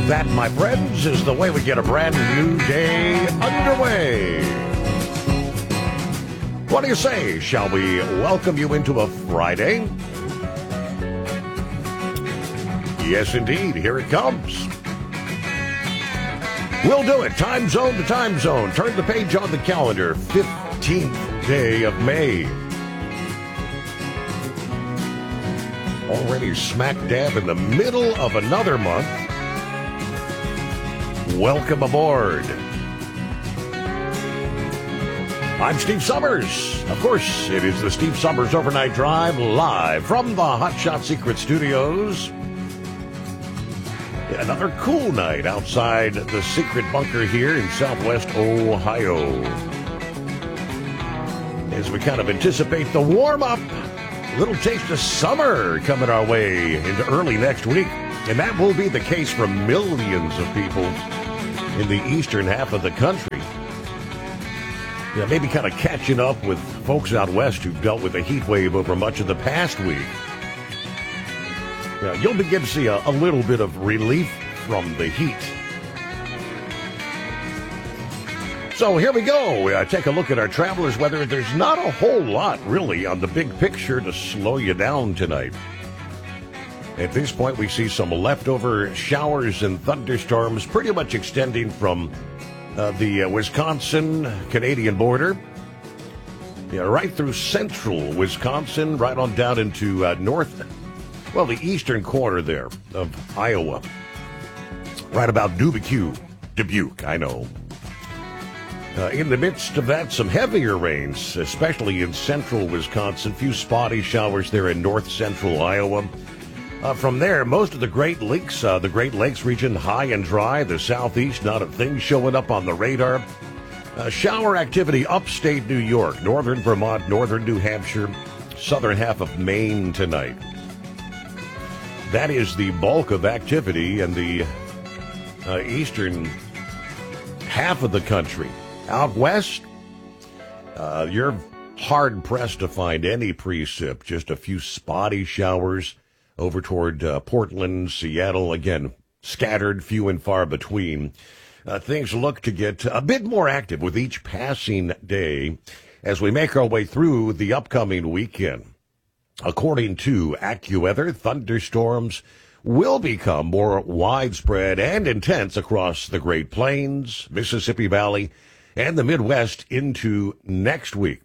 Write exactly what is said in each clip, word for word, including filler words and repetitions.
That, my friends, is the way we get a brand new day underway. What do you say? Shall we welcome you into a Friday? Yes, indeed. Here it comes. We'll do it. Time zone to time zone. Turn the page on the calendar. fifteenth day of May. Already smack dab in the middle of another month. Welcome aboard. I'm Steve Summers. Of course, it is the Steve Summers Overnight Drive live from the Hot Shot Secret Studios. Another cool night outside the secret bunker here in Southwest Ohio. As we kind of anticipate the warm-up, a little taste of summer coming our way into early next week. And that will be the case for millions of people in the eastern half of the country. Yeah, maybe kind of catching up with folks out west who've dealt with a heat wave over much of the past week. Yeah, you'll begin to see a, a little bit of relief from the heat. So here we go. Uh, take a look at our traveler's weather. There's not a whole lot, really, on the big picture to slow you down tonight. At this point, we see some leftover showers and thunderstorms pretty much extending from uh, the uh, Wisconsin-Canadian border. Yeah, right through central Wisconsin, right on down into uh, north, well, the eastern corner there of Iowa. Right about Dubuque, Dubuque, I know. Uh, in the midst of that, some heavier rains, especially in central Wisconsin. Few spotty showers there in north central Iowa. Uh, from there, most of the Great Lakes, uh, the Great Lakes region, high and dry. The southeast, not a thing showing up on the radar. Uh, shower activity upstate New York, northern Vermont, northern New Hampshire, southern half of Maine tonight. That is the bulk of activity in the uh, eastern half of the country. Out west, uh, you're hard-pressed to find any precip, just a few spotty showers. Over toward uh, Portland, Seattle, again, scattered, few and far between. Uh, things look to get a bit more active with each passing day as we make our way through the upcoming weekend. According to AccuWeather, thunderstorms will become more widespread and intense across the Great Plains, Mississippi Valley, and the Midwest into next week.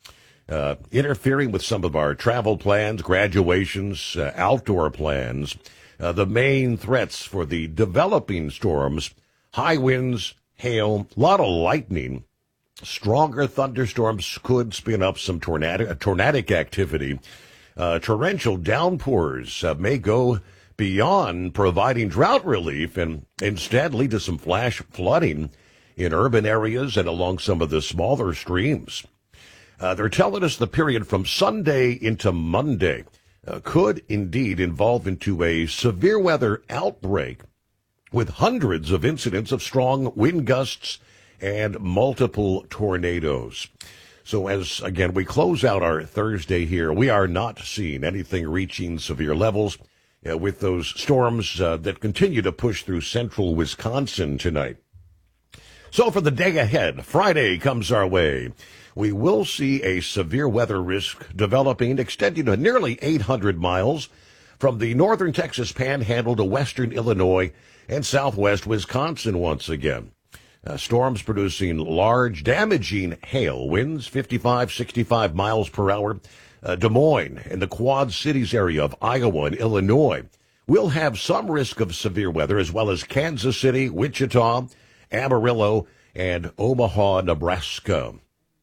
Uh, interfering with some of our travel plans, graduations, uh, outdoor plans. Uh, the main threats for the developing storms, high winds, hail, a lot of lightning. Stronger thunderstorms could spin up some tornadic, tornadic activity. Uh, torrential downpours uh, may go beyond providing drought relief and instead lead to some flash flooding in urban areas and along some of the smaller streams. Uh, they're telling us the period from Sunday into Monday uh, could indeed evolve into a severe weather outbreak with hundreds of incidents of strong wind gusts and multiple tornadoes. So as, again, we close out our Thursday here, we are not seeing anything reaching severe levels uh, with those storms uh, that continue to push through central Wisconsin tonight. So for the day ahead, Friday comes our way. We will see a severe weather risk developing, extending to nearly eight hundred miles from the northern Texas panhandle to western Illinois and southwest Wisconsin once again. Uh, storms producing large, damaging hail, winds fifty-five, sixty-five miles per hour. Uh, Des Moines and the Quad Cities area of Iowa and Illinois will have some risk of severe weather, as well as Kansas City, Wichita, Amarillo, and Omaha, Nebraska.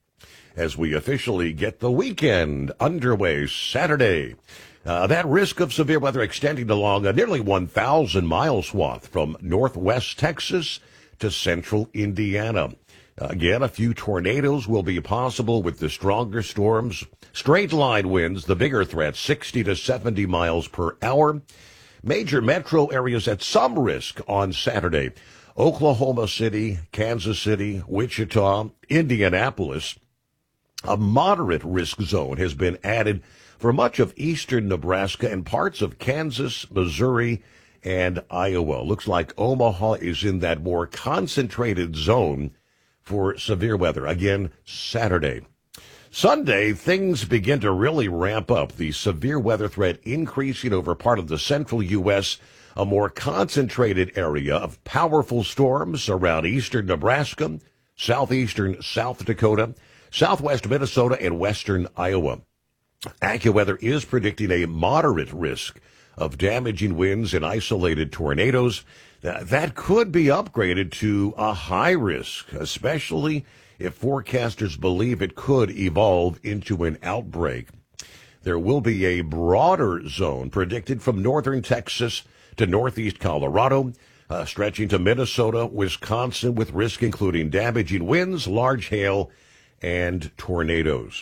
As we officially get the weekend underway Saturday. Uh, that risk of severe weather extending along a nearly one thousand mile swath from northwest Texas to central Indiana. Uh, again, a few tornadoes will be possible with the stronger storms. Straight line winds, the bigger threat, sixty to seventy miles per hour. Major metro areas at some risk on Saturday. Oklahoma City, Kansas City, Wichita, Indianapolis. A moderate risk zone has been added for much of eastern Nebraska and parts of Kansas, Missouri, and Iowa. Looks like Omaha is in that more concentrated zone for severe weather. Again, Saturday. Sunday, things begin to really ramp up. The severe weather threat increasing over part of the central U S, a more concentrated area of powerful storms around eastern Nebraska, southeastern South Dakota, southwest Minnesota, and western Iowa. AccuWeather is predicting a moderate risk of damaging winds and isolated tornadoes. That could be upgraded to a high risk, especially if forecasters believe it could evolve into an outbreak. There will be a broader zone predicted from northern Texas to northeast Colorado, uh, stretching to Minnesota, Wisconsin, with risk including damaging winds, large hail, and tornadoes.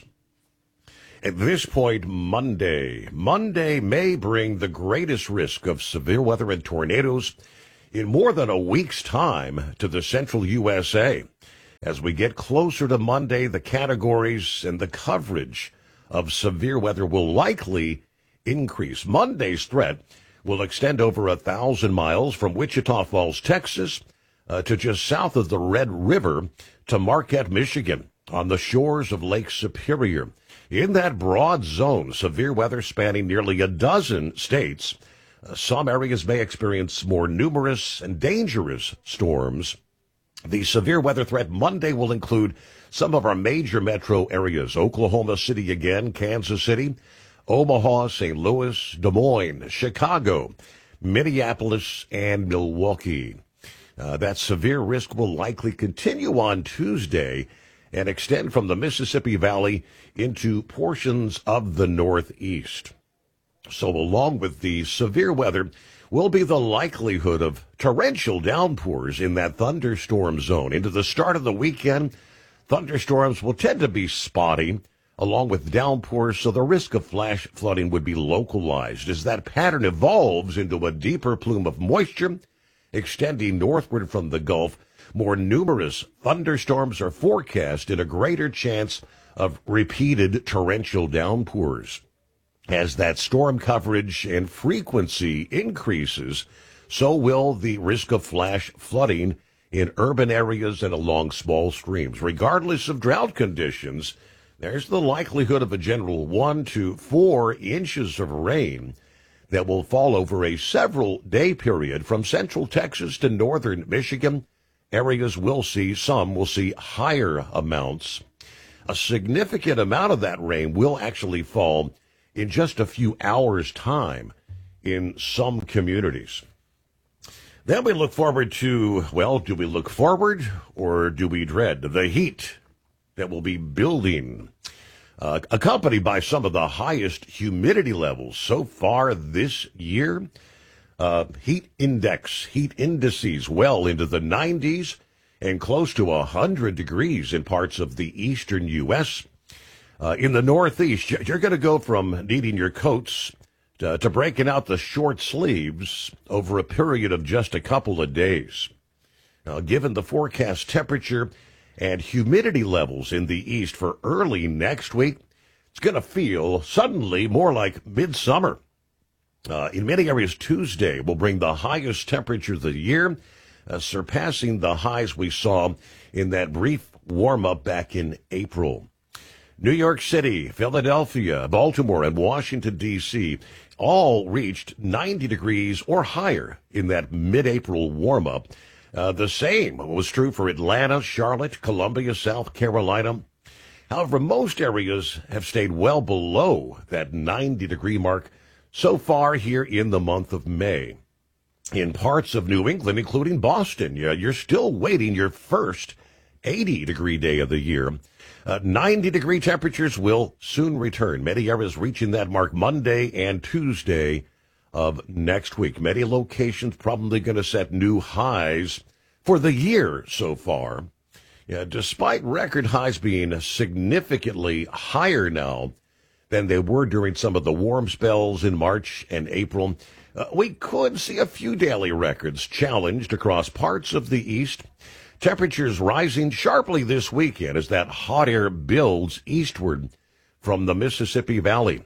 At this point, Monday. Monday may bring the greatest risk of severe weather and tornadoes in more than a week's time to the central U S A. As we get closer to Monday, the categories and the coverage of severe weather will likely increase. Monday's threat will extend over a thousand miles from Wichita Falls, Texas, uh, to just south of the Red River to Marquette, Michigan, on the shores of Lake Superior. In that broad zone, severe weather spanning nearly a dozen states. Uh, some areas may experience more numerous and dangerous storms. The severe weather threat Monday will include some of our major metro areas: Oklahoma City again, Kansas City, Omaha, Saint Louis, Des Moines, Chicago, Minneapolis, and Milwaukee. Uh, that severe risk will likely continue on Tuesday and extend from the Mississippi Valley into portions of the Northeast. So along with the severe weather will be the likelihood of torrential downpours in that thunderstorm zone. Into the start of the weekend, thunderstorms will tend to be spotty, along with downpours, so the risk of flash flooding would be localized. As that pattern evolves into a deeper plume of moisture, extending northward from the Gulf, more numerous thunderstorms are forecast and a greater chance of repeated torrential downpours. As that storm coverage and frequency increases, so will the risk of flash flooding in urban areas and along small streams. Regardless of drought conditions, there's the likelihood of a general one to four inches of rain that will fall over a several-day period from central Texas to northern Michigan. Areas will see, some will see higher amounts. A significant amount of that rain will actually fall in just a few hours' time in some communities. Then we look forward to, well, do we look forward or do we dread the heat that will be building, uh, accompanied by some of the highest humidity levels so far this year? Uh, heat index, heat indices well into the nineties and close to one hundred degrees in parts of the eastern U S Uh, in the Northeast, you're going to go from needing your coats to, to breaking out the short sleeves over a period of just a couple of days. Now, given the forecast temperature and humidity levels in the east for early next week, it's going to feel suddenly more like midsummer. Uh, in many areas, Tuesday will bring the highest temperature of the year, uh, surpassing the highs we saw in that brief warm-up back in April. New York City, Philadelphia, Baltimore, and Washington, D C all reached ninety degrees or higher in that mid-April warm-up. Uh, the same was true for Atlanta, Charlotte, Columbia, South Carolina. However, most areas have stayed well below that ninety-degree mark so far here in the month of May. In parts of New England, including Boston, you're still waiting your first eighty-degree day of the year. Uh, ninety-degree temperatures will soon return. Many areas reaching that mark Monday and Tuesday of next week. Many locations probably going to set new highs for the year so far. Yeah, despite record highs being significantly higher now than they were during some of the warm spells in March and April, uh, we could see a few daily records challenged across parts of the east. Temperatures rising sharply this weekend as that hot air builds eastward from the Mississippi Valley.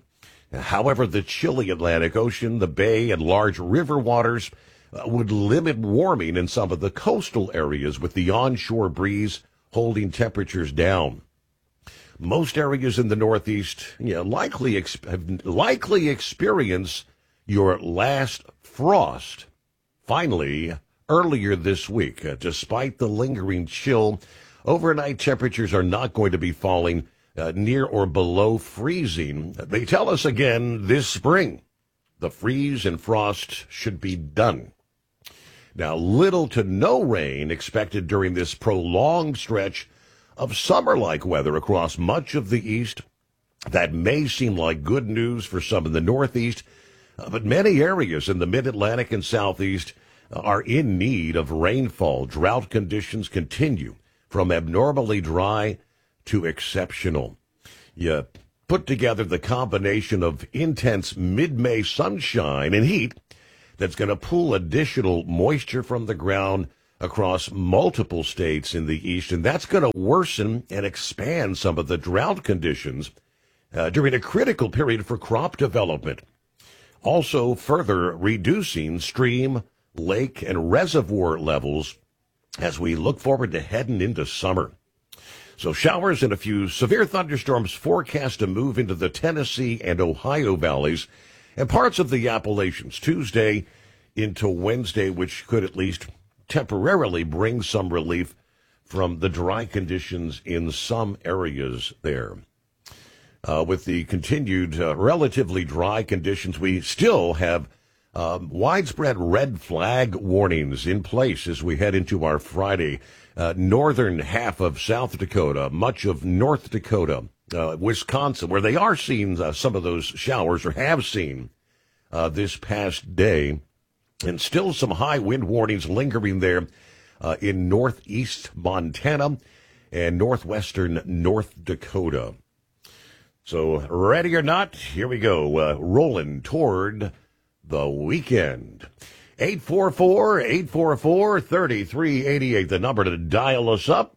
However, the chilly Atlantic Ocean, the bay, and large river waters uh, would limit warming in some of the coastal areas, with the onshore breeze holding temperatures down. Most areas in the Northeast you know, likely ex- have likely experience your last frost. Finally, earlier this week, uh, despite the lingering chill, overnight temperatures are not going to be falling uh, near or below freezing. They tell us again this spring, the freeze and frost should be done. Now, little to no rain expected during this prolonged stretch of summer-like weather across much of the east. That may seem like good news for some in the Northeast, uh, but many areas in the Mid-Atlantic and Southeast uh, are in need of rainfall. Drought conditions continue from abnormally dry to exceptional. You put together the combination of intense mid-May sunshine and heat that's going to pull additional moisture from the ground across multiple states in the east, and that's going to worsen and expand some of the drought conditions uh, during a critical period for crop development. Also further reducing stream, lake, and reservoir levels as we look forward to heading into summer. So showers and a few severe thunderstorms forecast to move into the Tennessee and Ohio valleys and parts of the Appalachians Tuesday into Wednesday, which could at least temporarily bring some relief from the dry conditions in some areas there. Uh, with the continued uh, relatively dry conditions, we still have um, widespread red flag warnings in place as we head into our Friday. Uh, northern half of South Dakota, much of North Dakota, uh, Wisconsin, where they are seeing uh, some of those showers or have seen uh, this past day. And still some high wind warnings lingering there uh, in northeast Montana and northwestern North Dakota. So ready or not, here we go, uh, rolling toward the weekend. eight four four, eight four four, three three eight eight, the number to dial us up.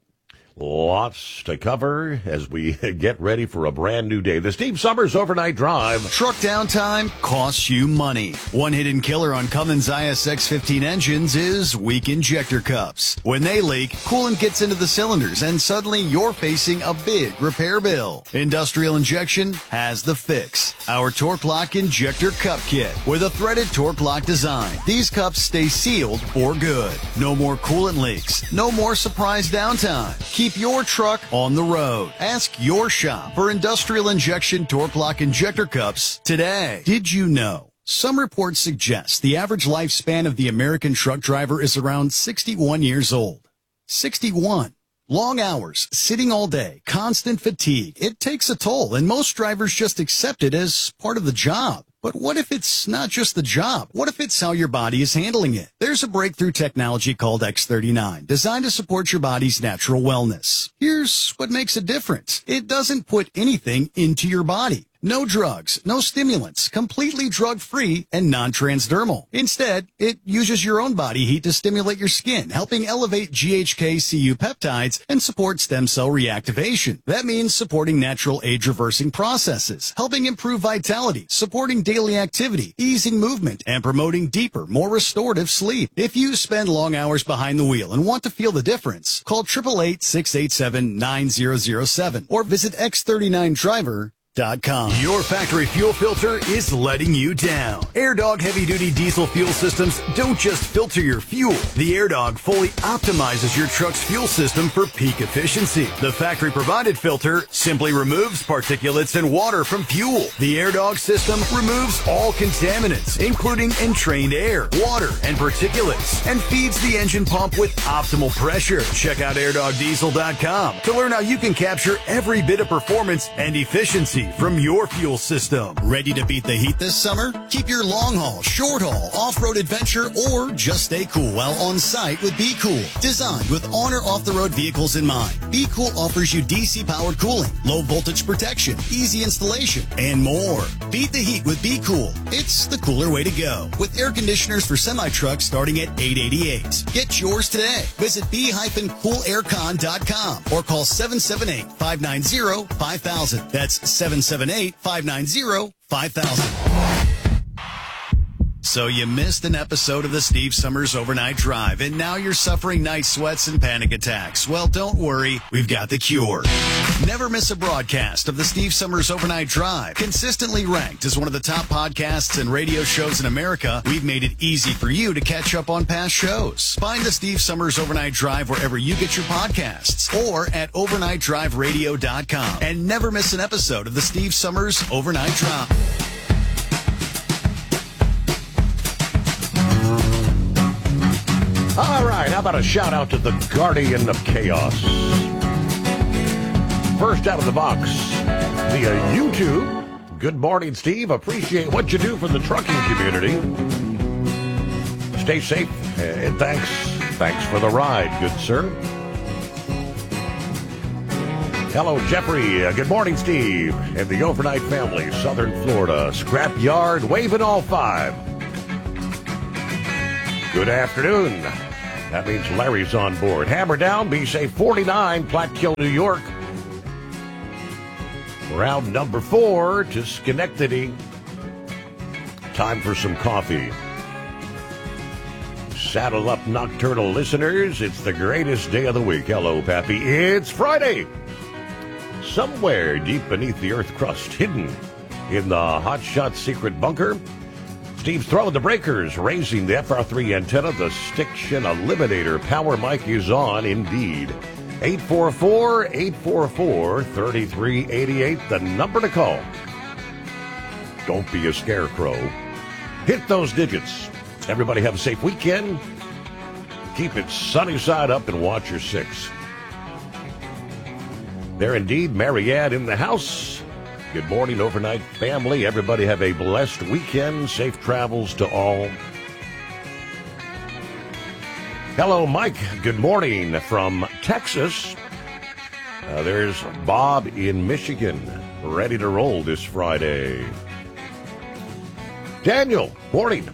Lots to cover as we get ready for a brand new day. The Steve Summers Overnight Drive. Truck downtime costs you money. One hidden killer on Cummins I S X fifteen engines is weak injector cups. When they leak, coolant gets into the cylinders and suddenly you're facing a big repair bill. Industrial Injection has the fix. Our Torque Lock Injector Cup Kit with a threaded Torque Lock design. These cups stay sealed for good. No more coolant leaks. No more surprise downtime. Keep your truck on the road. Ask your shop for Industrial Injection Torque Lock Injector Cups today. Did you know? Some reports suggest the average lifespan of the American truck driver is around sixty-one years old. sixty-one. Long hours, sitting all day, constant fatigue. It takes a toll, and most drivers just accept it as part of the job. But what if it's not just the job? What if it's how your body is handling it? There's a breakthrough technology called X thirty-nine, designed to support your body's natural wellness. Here's what makes it different. It doesn't put anything into your body. No drugs, no stimulants, completely drug-free and non-transdermal. Instead, it uses your own body heat to stimulate your skin, helping elevate G H K C U peptides and support stem cell reactivation. That means supporting natural age-reversing processes, helping improve vitality, supporting daily activity, easing movement, and promoting deeper, more restorative sleep. If you spend long hours behind the wheel and want to feel the difference, call eight eight eight, six eight seven, nine zero zero seven or visit X thirty-nine driver dot com. Your factory fuel filter is letting you down. AirDog heavy-duty diesel fuel systems don't just filter your fuel. The AirDog fully optimizes your truck's fuel system for peak efficiency. The factory-provided filter simply removes particulates and water from fuel. The AirDog system removes all contaminants, including entrained air, water, and particulates, and feeds the engine pump with optimal pressure. Check out air dog diesel dot com to learn how you can capture every bit of performance and efficiency from your fuel system. Ready to beat the heat this summer? Keep your long haul, short haul, off-road adventure, or just stay cool while on site with Be Cool. Designed with on or off-the-road vehicles in mind, Be Cool offers you D C-powered cooling, low voltage protection, easy installation, and more. Beat the heat with Be Cool. It's the cooler way to go. With air conditioners for semi-trucks starting at eight hundred eighty-eight dollars. Get yours today. Visit be cool aircon dot com or call seven seven eight, five nine zero, five thousand. That's seven seven eight, five nine zero, five thousand. So you missed an episode of the Steve Summers Overnight Drive, and now you're suffering night sweats and panic attacks. Well, don't worry. We've got the cure. Never miss a broadcast of the Steve Summers Overnight Drive. Consistently ranked as one of the top podcasts and radio shows in America, we've made it easy for you to catch up on past shows. Find the Steve Summers Overnight Drive wherever you get your podcasts or at overnight drive radio dot com. And never miss an episode of the Steve Summers Overnight Drive. All right, how about a shout out to the Guardian of Chaos? First out of the box via YouTube. Good morning, Steve. Appreciate what you do for the trucking community. Stay safe and thanks. Thanks for the ride, good sir. Hello, Jeffrey. Uh, good morning, Steve. And the overnight family, Southern Florida. Scrap yard, waving all five. Good afternoon. That means Larry's on board. Hammer down, be safe forty-nine, Platkill, New York. Round number four to Schenectady. Time for some coffee. Saddle up, nocturnal listeners. It's the greatest day of the week. Hello, Pappy. It's Friday. Somewhere deep beneath the earth crust, hidden in the hotshot secret bunker, Steve's throwing the breakers, raising the F R three antenna. The Stiction Eliminator power mic is on indeed. eight four four, eight four four, three three eight eight, the number to call. Don't be a scarecrow. Hit those digits. Everybody have a safe weekend. Keep it sunny side up and watch your six. There indeed, Marianne in the house. Good morning, overnight family. Everybody have a blessed weekend. Safe travels to all. Hello, Mike. Good morning from Texas. Uh, there's Bob in Michigan, ready to roll this Friday. Daniel, morning.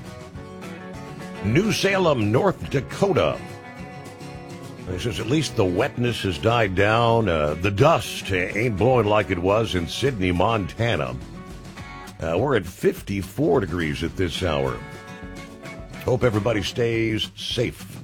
New Salem, North Dakota. He says at least the wetness has died down. Uh, the dust ain't blowing like it was in Sydney, Montana. Uh, we're at fifty-four degrees at this hour. Hope everybody stays safe.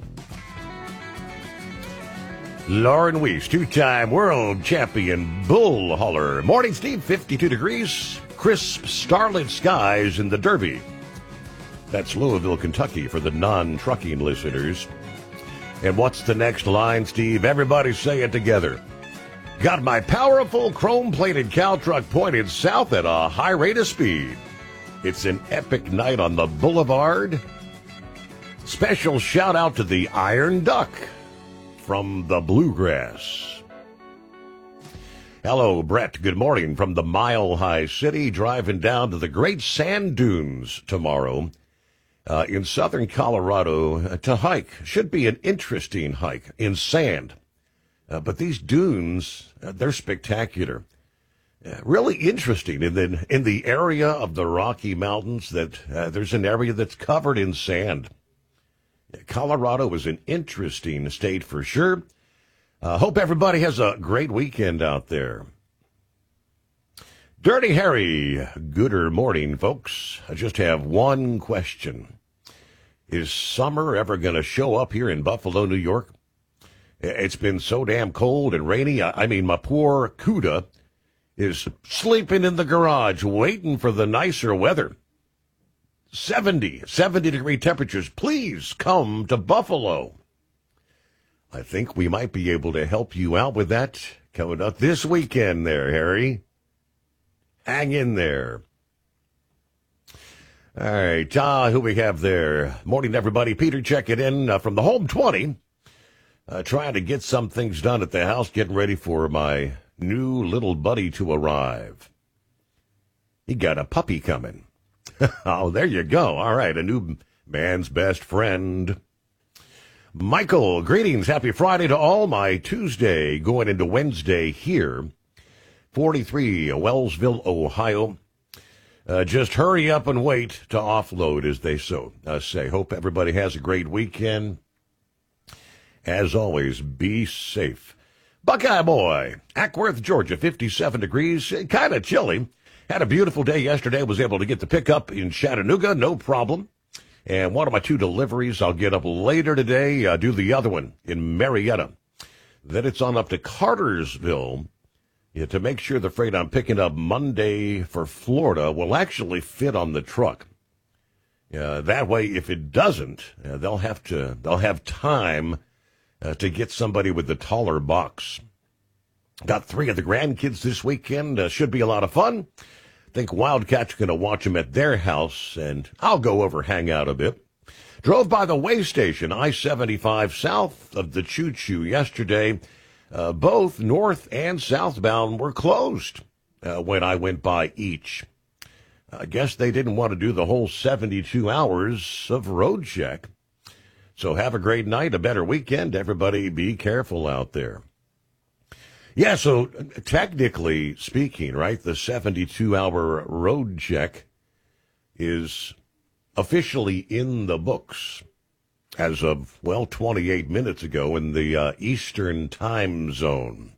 Lauren Weiss, two-time world champion bull hauler. Morning, Steve, fifty-two degrees. Crisp starlit skies in the Derby. That's Louisville, Kentucky for the non-trucking listeners. And what's the next line, Steve? Everybody say it together. Got my powerful chrome-plated cow truck pointed south at a high rate of speed. It's an epic night on the boulevard. Special shout-out to the Iron Duck from the Bluegrass. Hello, Brett. Good morning from the Mile High City. Driving down to the Great Sand Dunes tomorrow. Uh, in southern Colorado uh, to hike. Should be an interesting hike in sand. Uh, but these dunes, uh, they're spectacular. Uh, really interesting. And then in the area of the Rocky Mountains, that uh, there's an area that's covered in sand. Colorado is an interesting state for sure. Uh, hope everybody has a great weekend out there. Dirty Harry, gooder morning, folks. I just have one question. Is summer ever going to show up here in Buffalo, New York? It's been so damn cold and rainy. I mean, my poor Cuda is sleeping in the garage waiting for the nicer weather. seventy, seventy degree temperatures. Please come to Buffalo. I think we might be able to help you out with that coming up this weekend there, Harry. Hang in there. All right, uh, who we have there? Morning, everybody. Peter checking in uh, from the home twenty. Uh, trying to get some things done at the house, getting ready for my new little buddy to arrive. He got a puppy coming. Oh, there you go. All right, a new man's best friend. Michael, greetings. Happy Friday to all. My Tuesday going into Wednesday here. forty-three, Wellsville, Ohio. Uh, just hurry up and wait to offload, as they so uh, say. Hope everybody has a great weekend. As always, be safe. Buckeye Boy, Ackworth, Georgia, fifty-seven degrees, kind of chilly. Had a beautiful day yesterday. Was able to get the pickup in Chattanooga, no problem. And one of my two deliveries, I'll get up later today, uh, do the other one in Marietta. Then it's on up to Cartersville yeah, to make sure the freight I'm picking up Monday for Florida will actually fit on the truck. Uh, that way, if it doesn't, uh, they'll have to, they'll have time uh, to get somebody with the taller box. Got three of the grandkids this weekend. Uh, should be a lot of fun. Think Wildcats going to watch them at their house, and I'll go over, hang out a bit. Drove by the way station, I seventy-five south of the Choo Choo yesterday. Uh, both north and southbound were closed uh, when I went by each. I guess they didn't want to do the whole seventy-two hours of road check. So have a great night, a better weekend. Everybody be careful out there. Yeah, so technically speaking, right, the seventy-two hour road check is officially in the books as of, well, twenty-eight minutes ago in the uh, Eastern time zone.